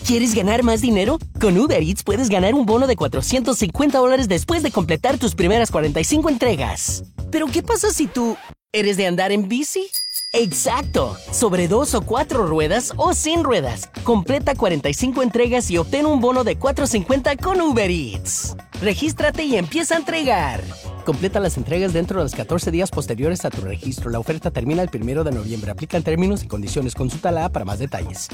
¿Quieres ganar más dinero? Con Uber Eats puedes ganar un bono de $450 después de completar tus primeras 45 entregas. ¿Pero qué pasa si tú eres de andar en bici? ¡Exacto! Sobre 2 o 4 ruedas o sin ruedas. Completa 45 entregas y obtén un bono de $450 con Uber Eats. Regístrate y empieza a entregar. Completa las entregas dentro de los 14 días posteriores a tu registro. La oferta termina el 1 de noviembre. Aplican términos y condiciones. Consulta la app para más detalles.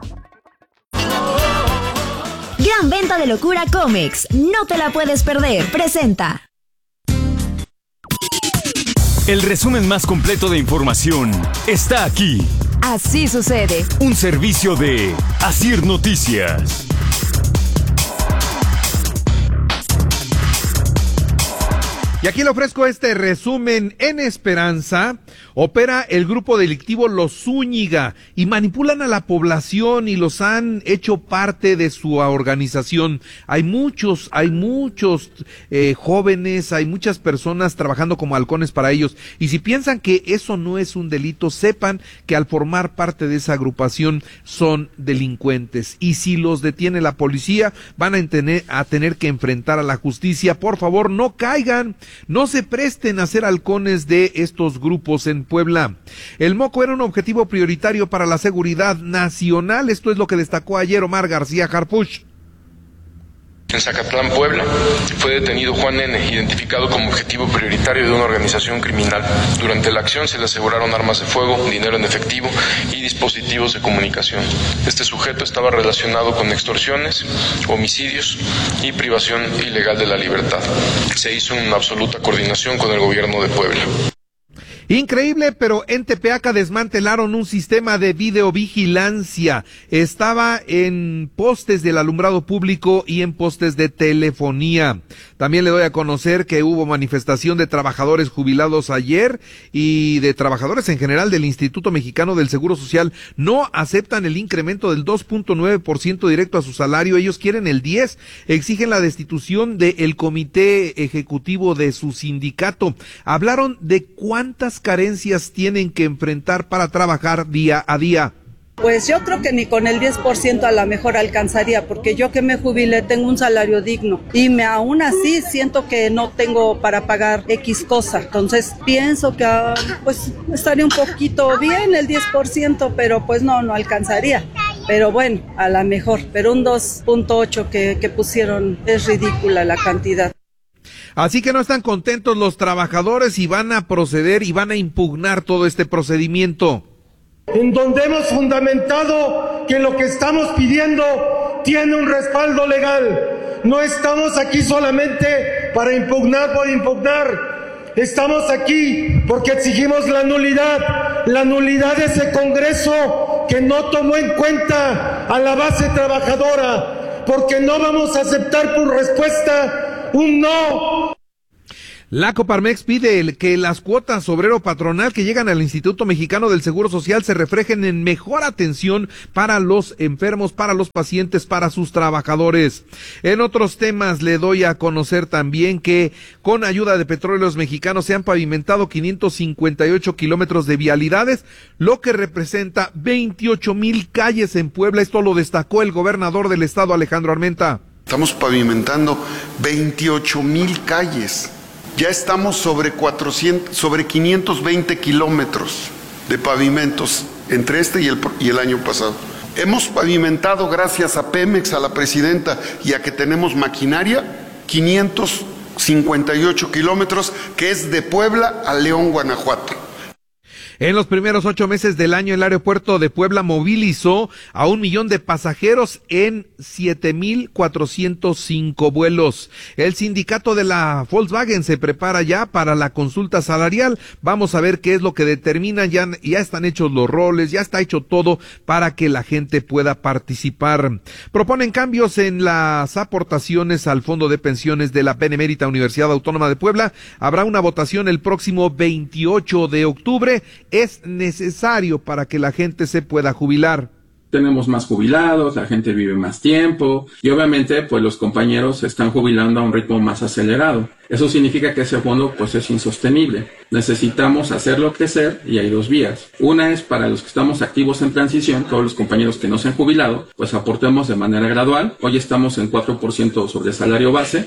Gran venta de locura Comex. No te la puedes perder. Presenta. El resumen más completo de información está aquí. Así sucede. Un servicio de Asir Noticias. Y aquí le ofrezco este resumen. En Esperanza opera el grupo delictivo Los Zúñiga y manipulan a la población y los han hecho parte de su organización. Hay muchos jóvenes, hay muchas personas trabajando como halcones para ellos. Y si piensan que eso no es un delito, sepan que al formar parte de esa agrupación son delincuentes. Y si los detiene la policía, van a tener que enfrentar a la justicia. Por favor, no caigan. No se presten a ser halcones de estos grupos en Puebla. El moco era un objetivo prioritario para la seguridad nacional. Esto es lo que destacó ayer Omar García Harfuch. En Zacatlán, Puebla, fue detenido Juan N., identificado como objetivo prioritario de una organización criminal. Durante la acción se le aseguraron armas de fuego, dinero en efectivo y dispositivos de comunicación. Este sujeto estaba relacionado con extorsiones, homicidios y privación ilegal de la libertad. Se hizo en absoluta coordinación con el gobierno de Puebla. Increíble, pero en Tepeaca desmantelaron un sistema de videovigilancia. Estaba en postes del alumbrado público y en postes de telefonía. También le doy a conocer que hubo manifestación de trabajadores jubilados ayer y de trabajadores en general del Instituto Mexicano del Seguro Social. No aceptan el incremento del 2.9% directo a su salario. Ellos quieren el 10%. Exigen la destitución del comité ejecutivo de su sindicato. Hablaron de cuántas carencias tienen que enfrentar para trabajar día a día. Pues yo creo que ni con el 10% a lo mejor alcanzaría, porque yo que me jubilé tengo un salario digno y aún así siento que no tengo para pagar X cosa. Entonces pienso que pues estaría un poquito bien el 10%, pero pues no alcanzaría. Pero bueno, a lo mejor, pero un 2.8 que pusieron es ridícula la cantidad. Así que no están contentos los trabajadores y van a proceder y van a impugnar todo este procedimiento. En donde hemos fundamentado que lo que estamos pidiendo tiene un respaldo legal. No estamos aquí solamente para impugnar por impugnar. Estamos aquí porque exigimos la nulidad de ese Congreso que no tomó en cuenta a la base trabajadora, porque no vamos a aceptar por respuesta un no. La Coparmex pide que las cuotas obrero-patronal que llegan al Instituto Mexicano del Seguro Social se reflejen en mejor atención para los enfermos, para los pacientes, para sus trabajadores. En otros temas le doy a conocer también que con ayuda de Petróleos Mexicanos se han pavimentado 558 kilómetros de vialidades, lo que representa 28,000 calles en Puebla. Esto lo destacó el gobernador del estado, Alejandro Armenta. Estamos pavimentando 28,000 calles. Ya estamos sobre 520 kilómetros de pavimentos entre este y el año pasado. Hemos pavimentado, gracias a Pemex, a la presidenta y a que tenemos maquinaria, 558 kilómetros, que es de Puebla a León, Guanajuato. En los primeros 8 meses del año, el aeropuerto de Puebla movilizó a 1 millón de pasajeros en 7,405 vuelos. El sindicato de la Volkswagen se prepara ya para la consulta salarial. Vamos a ver qué es lo que determinan. Ya están hechos los roles, ya está hecho todo para que la gente pueda participar. Proponen cambios en las aportaciones al Fondo de Pensiones de la Benemérita Universidad Autónoma de Puebla. Habrá una votación el próximo 28 de octubre. Es necesario para que la gente se pueda jubilar. tenemos más jubilados, la gente vive más tiempo y obviamente pues los compañeros se están jubilando a un ritmo más acelerado. Eso significa que ese fondo pues es insostenible. Necesitamos hacerlo crecer y hay dos vías. Una es para los que estamos activos en transición, todos los compañeros que no se han jubilado, pues aportemos de manera gradual. Hoy estamos en 4% sobre salario base.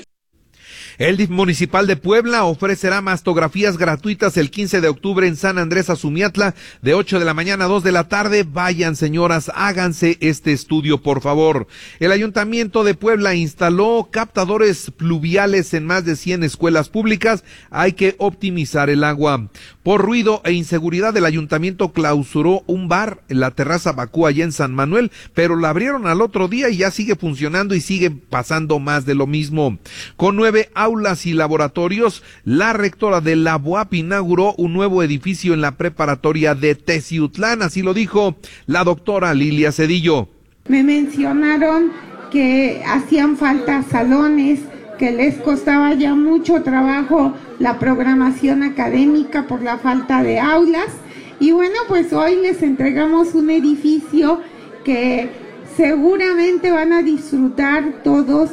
El DIF municipal de Puebla ofrecerá mastografías gratuitas el 15 de octubre en San Andrés Azumiatla de 8 de la mañana a 2 de la tarde. Vayan, señoras, háganse este estudio, por favor. El Ayuntamiento de Puebla instaló captadores pluviales en más de 100 escuelas públicas. Hay que optimizar el agua. Por ruido e inseguridad, el Ayuntamiento clausuró un bar en la Terraza Bacú allá en San Manuel, pero la abrieron al otro día y ya sigue funcionando y sigue pasando más de lo mismo. Con 9 aulas y laboratorios, la rectora de la UAP inauguró un nuevo edificio en la preparatoria de Teciutlán, así lo dijo la doctora Lilia Cedillo. Me mencionaron que hacían falta salones, que les costaba ya mucho trabajo la programación académica por la falta de aulas, y bueno, pues hoy les entregamos un edificio que seguramente van a disfrutar todos.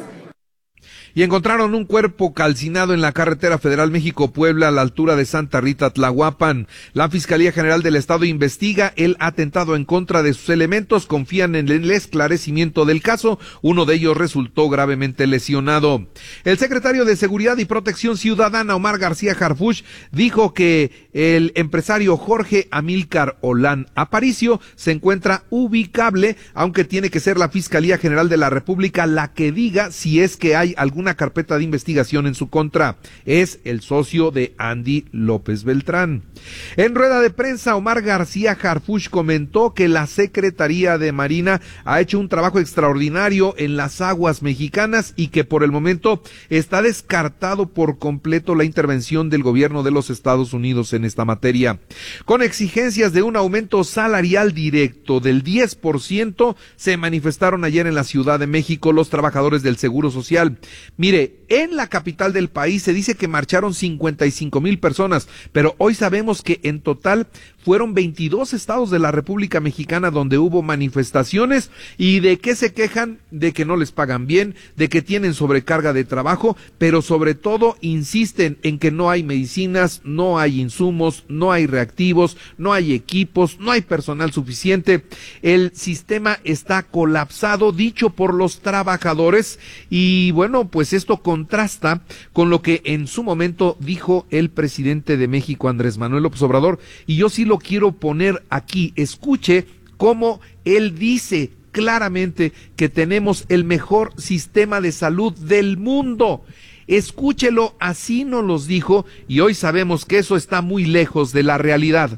Y encontraron un cuerpo calcinado en la carretera federal México-Puebla a la altura de Santa Rita, Tlahuapan. La Fiscalía General del Estado investiga el atentado en contra de sus elementos, confían en el esclarecimiento del caso. Uno de ellos resultó gravemente lesionado. El secretario de Seguridad y Protección Ciudadana, Omar García Harfuch, dijo que el empresario Jorge Amílcar Olán Aparicio se encuentra ubicable, aunque tiene que ser la Fiscalía General de la República la que diga si es que hay alguna carpeta de investigación en su contra. Es el socio de Andy López Beltrán. En rueda de prensa, Omar García Harfuch comentó que la Secretaría de Marina ha hecho un trabajo extraordinario en las aguas mexicanas y que por el momento está descartado por completo la intervención del gobierno de los Estados Unidos en esta materia. Con exigencias de un aumento salarial directo del 10%, se manifestaron ayer en la Ciudad de México los trabajadores del Seguro Social. Mire, en la capital del país se dice que marcharon 55,000 personas, pero hoy sabemos que en total fueron 22 estados de la República Mexicana donde hubo manifestaciones. ¿Y de qué se quejan? De que no les pagan bien, de que tienen sobrecarga de trabajo, pero sobre todo insisten en que no hay medicinas, no hay insumos, no hay reactivos, no hay equipos, no hay personal suficiente. El sistema está colapsado, dicho por los trabajadores, y bueno, pues esto contrasta con lo que en su momento dijo el presidente de México, Andrés Manuel López Obrador, y yo sí lo quiero poner aquí. Escuche cómo él dice claramente que tenemos el mejor sistema de salud del mundo. Escúchelo, así nos los dijo, y hoy sabemos que eso está muy lejos de la realidad.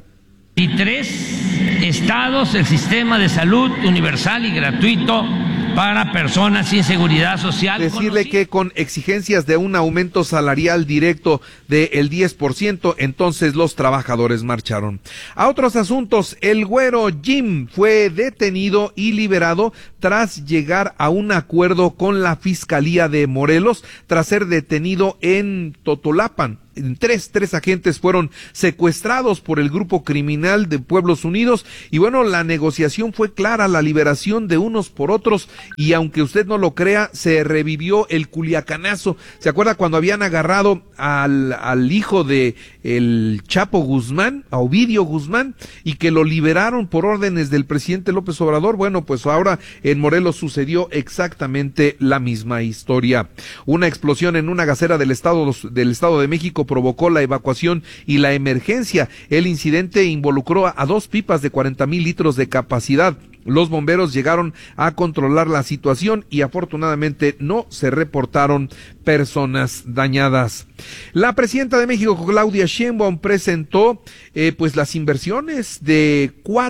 23 estados, el sistema de salud universal y gratuito para personas sin seguridad social. Decirle que con exigencias de un aumento salarial directo del 10%, entonces los trabajadores marcharon. A otros asuntos, el güero Jim fue detenido y liberado tras llegar a un acuerdo con la Fiscalía de Morelos, tras ser detenido en Totolapan. Tres agentes fueron secuestrados por el grupo criminal de Pueblos Unidos y bueno, la negociación fue clara, la liberación de unos por otros, y aunque usted no lo crea, se revivió el culiacanazo. ¿Se acuerda cuando habían agarrado al hijo de el Chapo Guzmán, a Ovidio Guzmán, y que lo liberaron por órdenes del presidente López Obrador? Bueno, pues ahora en Morelos sucedió exactamente la misma historia. Una explosión en una gasera del Estado de México provocó la evacuación y la emergencia. El incidente involucró a 2 pipas de 40,000 litros de capacidad. Los bomberos llegaron a controlar la situación y afortunadamente no se reportaron personas dañadas. La presidenta de México, Claudia Sheinbaum, presentó pues las inversiones de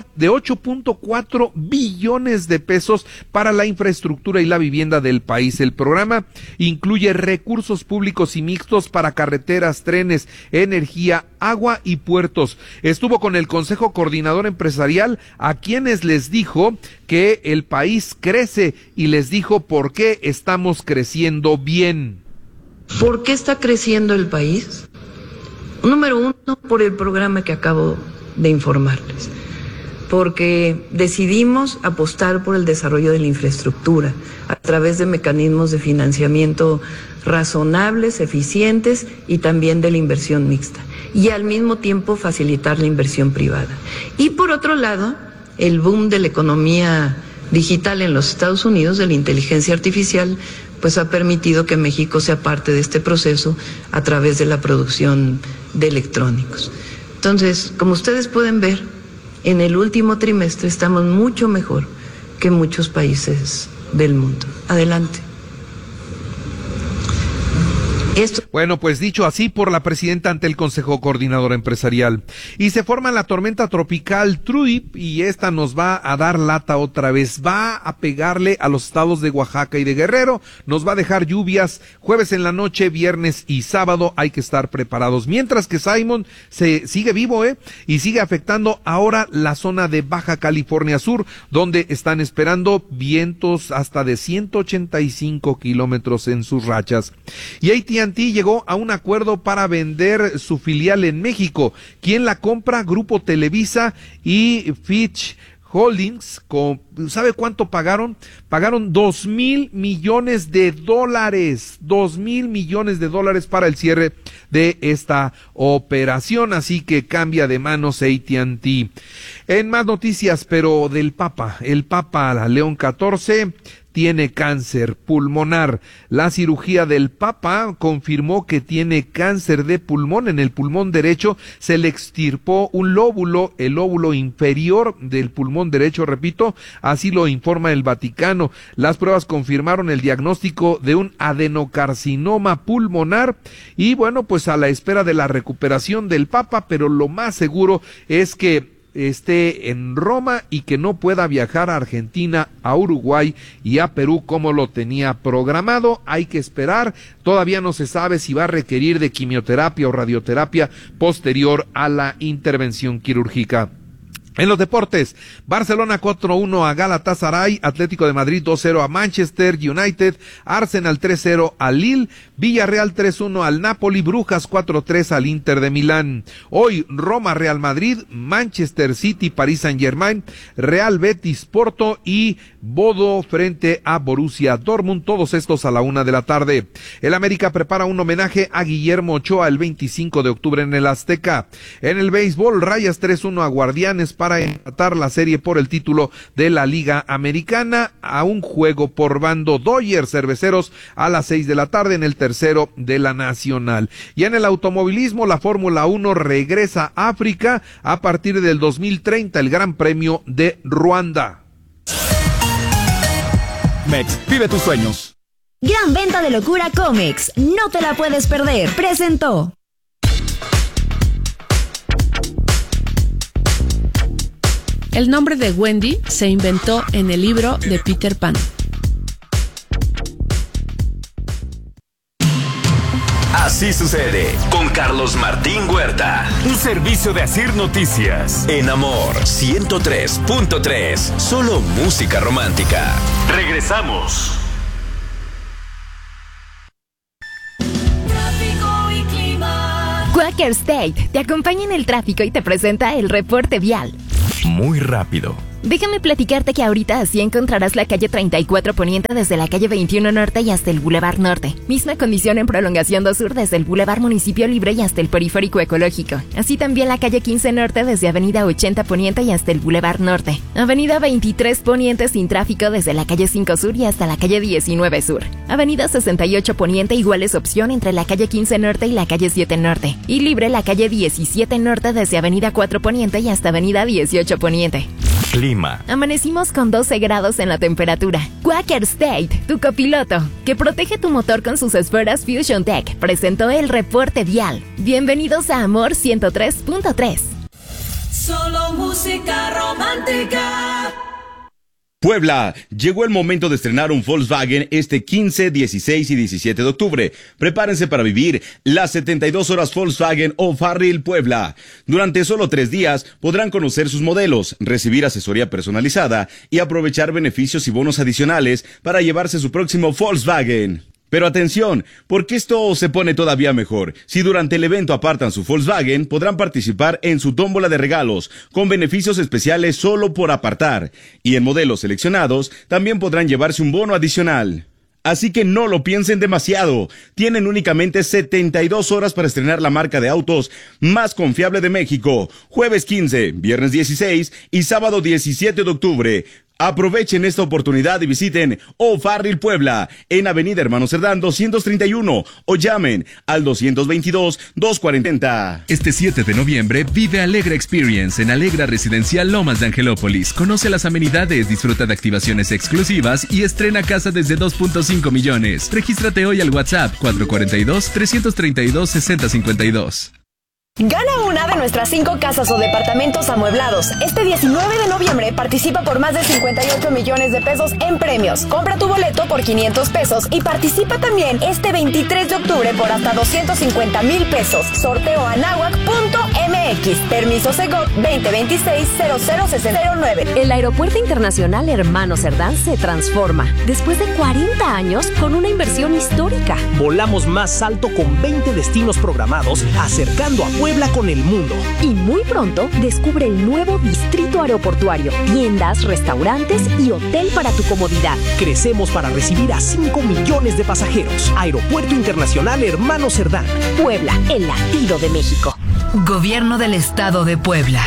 8.4 billones de pesos para la infraestructura y la vivienda del país. El programa incluye recursos públicos y mixtos para carreteras, trenes, energía, agua y puertos. Estuvo con el Consejo Coordinador Empresarial, a quienes les dijo que el país crece y les dijo por qué estamos creciendo bien. ¿Por qué está creciendo el país? Número 1, por el programa que acabo de informarles. porque decidimos apostar por el desarrollo de la infraestructura a través de mecanismos de financiamiento razonables, eficientes y también de la inversión mixta, y al mismo tiempo facilitar la inversión privada. Y por otro lado, el boom de la economía digital en los Estados Unidos, de la inteligencia artificial, pues ha permitido que México sea parte de este proceso a través de la producción de electrónicos. Entonces, como ustedes pueden ver, en el último trimestre estamos mucho mejor que muchos países del mundo. Adelante. Bueno, pues dicho así por la presidenta ante el Consejo Coordinador Empresarial. Y se forma la tormenta tropical Truip y esta nos va a dar lata otra vez. Va a pegarle a los estados de Oaxaca y de Guerrero. Nos va a dejar lluvias jueves en la noche, viernes y sábado. Hay que estar preparados. Mientras que Simon se sigue vivo, y sigue afectando ahora la zona de Baja California Sur, donde están esperando vientos hasta de 185 kilómetros en sus rachas. Y AT&T llegó a un acuerdo para vender su filial en México. ¿Quién la compra? Grupo Televisa y Fitch Holdings. ¿Sabe cuánto pagaron? Pagaron $2,000 millones. $2,000 millones para el cierre de esta operación, así que cambia de manos AT&T. En más noticias, pero del Papa, el Papa León XIV tiene cáncer pulmonar. La cirugía del Papa confirmó que tiene cáncer de pulmón. En el pulmón derecho se le extirpó un lóbulo, el lóbulo inferior del pulmón derecho, repito, así lo informa el Vaticano. Las pruebas confirmaron el diagnóstico de un adenocarcinoma pulmonar y bueno, pues a la espera de la recuperación del Papa, pero lo más seguro es que esté en Roma y que no pueda viajar a Argentina, a Uruguay y a Perú como lo tenía programado. Hay que esperar, todavía no se sabe si va a requerir de quimioterapia o radioterapia posterior a la intervención quirúrgica. En los deportes, Barcelona 4-1 a Galatasaray, Atlético de Madrid 2-0 a Manchester United, Arsenal 3-0 a Lille, Villarreal 3-1 al Napoli, Brujas 4-3 al Inter de Milán. Hoy Roma, Real Madrid, Manchester City, Paris Saint-Germain, Real Betis, Porto y Bodo frente a Borussia Dortmund, todos estos a la 1 de la tarde. El América prepara un homenaje a Guillermo Ochoa el 25 de octubre en el Azteca. En el béisbol, Rayas 3-1 a Guardianes para empatar la serie por el título de la Liga Americana, a un juego por bando. Dodgers Cerveceros a las 6 de la tarde en el tercero de la Nacional. Y en el automovilismo, la Fórmula 1 regresa a África a partir del 2030, el Gran Premio de Ruanda. Mex, vive tus sueños. Gran venta de locura Comex, no te la puedes perder. Presentó. El nombre de Wendy se inventó en el libro de Peter Pan. Así sucede con Carlos Martín Huerta. Un servicio de Asir Noticias. En Amor 103.3. Solo música romántica. Regresamos. Quaker State te acompaña en el tráfico y te presenta el reporte vial. Muy rápido. Déjame platicarte que ahorita así encontrarás la calle 34 Poniente desde la calle 21 Norte y hasta el Boulevard Norte. Misma condición en Prolongación 2 Sur desde el Boulevard Municipio Libre y hasta el Periférico Ecológico. Así también la calle 15 Norte desde Avenida 80 Poniente y hasta el Boulevard Norte. Avenida 23 Poniente sin tráfico desde la calle 5 Sur y hasta la calle 19 Sur. Avenida 68 Poniente iguales opción entre la calle 15 Norte y la calle 7 Norte. Y libre la calle 17 Norte desde Avenida 4 Poniente y hasta Avenida 18 Poniente. Clima. Amanecimos con 12 grados en la temperatura. Quaker State, tu copiloto, que protege tu motor con sus esferas Fusion Tech, presentó el reporte vial. Bienvenidos a Amor 103.3. Solo música romántica. Puebla, llegó el momento de estrenar un Volkswagen este 15, 16 y 17 de octubre. Prepárense para vivir las 72 horas Volkswagen O'Farrill Puebla. Durante solo 3 días podrán conocer sus modelos, recibir asesoría personalizada y aprovechar beneficios y bonos adicionales para llevarse su próximo Volkswagen. Pero atención, porque esto se pone todavía mejor. Si durante el evento apartan su Volkswagen, podrán participar en su tómbola de regalos, con beneficios especiales solo por apartar. Y en modelos seleccionados, también podrán llevarse un bono adicional. Así que no lo piensen demasiado. Tienen únicamente 72 horas para estrenar la marca de autos más confiable de México. Jueves 15, viernes 16 y sábado 17 de octubre. Aprovechen esta oportunidad y visiten O'Farrill Puebla en Avenida Hermano Cerdán 231 o llamen al 222-240. Este 7 de noviembre vive Alegra Experience en Alegra Residencial Lomas de Angelópolis. Conoce las amenidades, disfruta de activaciones exclusivas y estrena casa desde 2.5 millones. Regístrate hoy al WhatsApp 442-332-6052. Gana una de nuestras 5 casas o departamentos amueblados. Este 19 de noviembre participa por más de 58 millones de pesos en premios. Compra tu boleto por 500 pesos y participa también este 23 de octubre por hasta 250,000 pesos. Sorteo anahuac.mx. Permiso Segov 2026-0069. El Aeropuerto Internacional Hermano Cerdán se transforma después de 40 años con una inversión histórica. Volamos más alto con 20 destinos programados, acercando a Puebla con el mundo. Y muy pronto descubre el nuevo distrito aeroportuario, tiendas, restaurantes y hotel para tu comodidad. Crecemos para recibir a 5 millones de pasajeros. Aeropuerto Internacional Hermano Cerdán. Puebla, el latido de México. Gobierno del Estado de Puebla.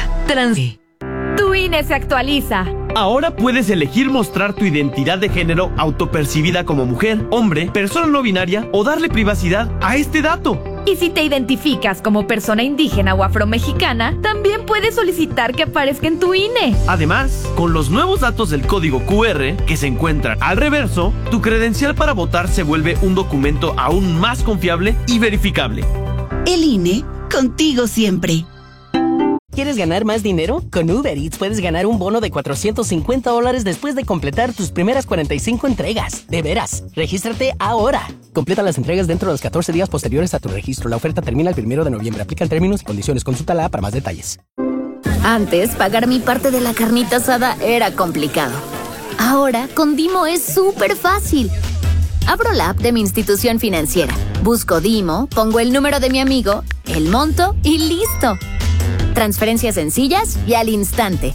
Tu INE se actualiza. Ahora puedes elegir mostrar tu identidad de género autopercibida como mujer, hombre, persona no binaria o darle privacidad a este dato. Y si te identificas como persona indígena o afromexicana, también puedes solicitar que aparezca en tu INE. Además, con los nuevos datos del código QR que se encuentran al reverso, tu credencial para votar se vuelve un documento aún más confiable y verificable. El INE, contigo siempre. ¿Quieres ganar más dinero? Con Uber Eats puedes ganar un bono de $450 después de completar tus primeras 45 entregas. De veras, regístrate ahora. Completa las entregas dentro de los 14 días posteriores a tu registro. La oferta termina el 1 de noviembre. Aplican términos y condiciones. Consúltala para más detalles. Antes, pagar mi parte de la carnita asada era complicado. Ahora, con Dimo es súper fácil. Abro la app de mi institución financiera. Busco Dimo, pongo el número de mi amigo, el monto y listo. Transferencias sencillas y al instante.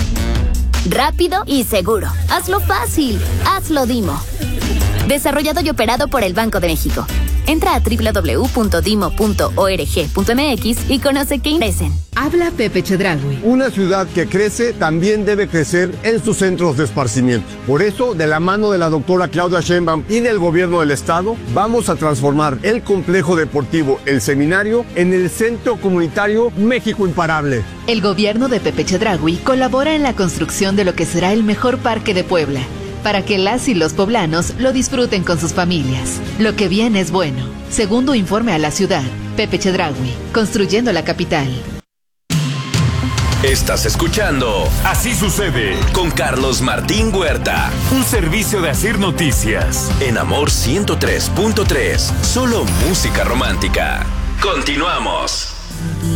Rápido y seguro. Hazlo fácil. Hazlo Dimo. Desarrollado y operado por el Banco de México. Entra a www.dimo.org.mx y conoce qué ingresan. Habla Pepe Chedraui. Una ciudad que crece también debe crecer en sus centros de esparcimiento. Por eso, de la mano de la doctora Claudia Sheinbaum y del gobierno del estado, vamos a transformar el complejo deportivo El Seminario en el Centro Comunitario México Imparable. El gobierno de Pepe Chedraui colabora en la construcción de lo que será el mejor parque de Puebla, para que las y los poblanos lo disfruten con sus familias. Lo que viene es bueno. Segundo informe a la ciudad, Pepe Chedraui, construyendo la capital. Estás escuchando Así Sucede con Carlos Martín Huerta. Un servicio de Asir Noticias. En Amor 103.3. Solo música romántica. Continuamos.